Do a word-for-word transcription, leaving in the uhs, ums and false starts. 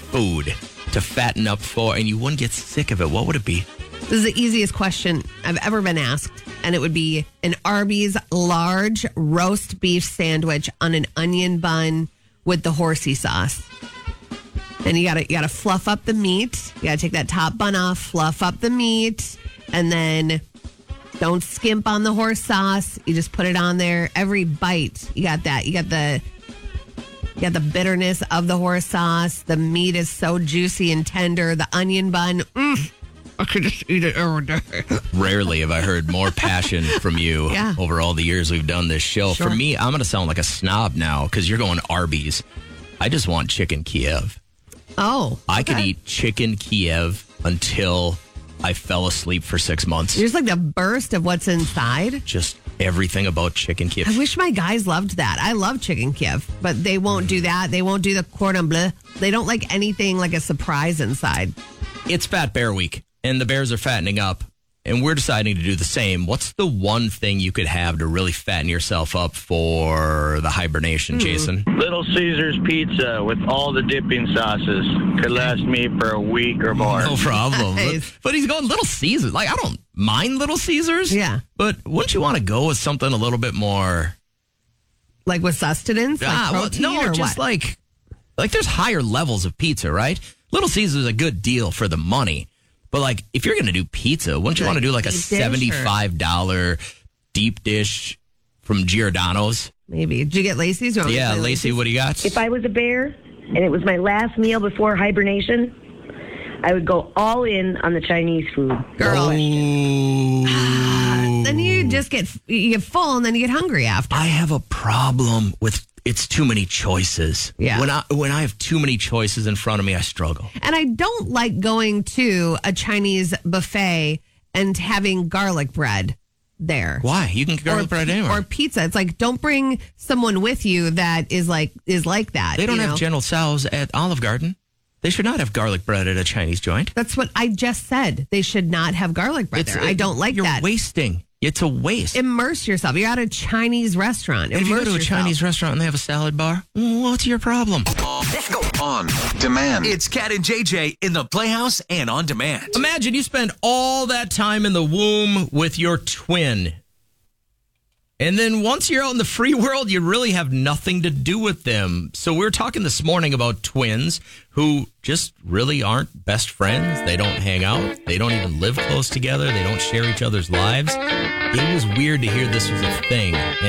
food to fatten up for and you wouldn't get sick of it, what would it be? This is the easiest question I've ever been asked, and it would be an Arby's large roast beef sandwich on an onion bun with the horsey sauce. And you gotta you gotta fluff up the meat. You gotta take that top bun off, fluff up the meat, and then don't skimp on the horse sauce. You just put it on there. Every bite, you got that. You got the you got the bitterness of the horse sauce. The meat is so juicy and tender. The onion bun, mm, I could just eat it every day. Rarely have I heard more passion from you Yeah. over all the years we've done this show. Sure. For me, I'm going to sound like a snob now because you're going Arby's. I just want chicken Kiev. Oh, I could okay. eat chicken Kiev until I fell asleep for six months. Just like the burst of what's inside. Just everything about chicken Kiev. I wish my guys loved that. I love chicken Kiev, but they won't do that. They won't do the cordon bleu. They don't like anything like a surprise inside. It's Fat Bear Week, and the bears are fattening up, and we're deciding to do the same. What's the one thing you could have to really fatten yourself up for the hibernation, Hmm. Jason? Little Caesars pizza with all the dipping sauces could last me for a week or more. No problem. Nice. But, but he's going Little Caesars. Like, I don't mind Little Caesars. Yeah. But wouldn't you want to go with something a little bit more... Like with sustenance, like Ah, well, protein no, or just what? like... Like, there's higher levels of pizza, right? Little Caesars is a good deal for the money. But, like, if you're going to do pizza, wouldn't you Like want to do, like, a deep dish or- seventy-five dollars deep dish from Giordano's? Maybe. Did you get Lacey's? You want me to Yeah, play Lacey, what do you got? If I was a bear and it was my last meal before hibernation, I would go all in on the Chinese food. Girl. Ooh. Then you just get you get full and then you get hungry after. I have a problem with it's too many choices. Yeah. When I when I have too many choices in front of me, I struggle. And I don't like going to a Chinese buffet and having garlic bread there. Why? You can get garlic or, bread anywhere. or pizza. It's like don't bring someone with you that is like is like that. They don't you have know? General Tso's at Olive Garden. They should not have garlic bread at a Chinese joint. That's what I just said. They should not have garlic bread there. I don't like you're that. wasting. It's a waste. Immerse yourself. You're at a Chinese restaurant. if you go Immerse to a yourself. Chinese restaurant and they have a salad bar, what's your problem? On demand. It's Cat and J J in the Playhouse and on demand. Imagine you spend all that time in the womb with your twin. And then once you're out in the free world, you really have nothing to do with them. So we were talking this morning about twins who just really aren't best friends. They don't hang out. They don't even live close together. They don't share each other's lives. It was weird to hear this was a thing.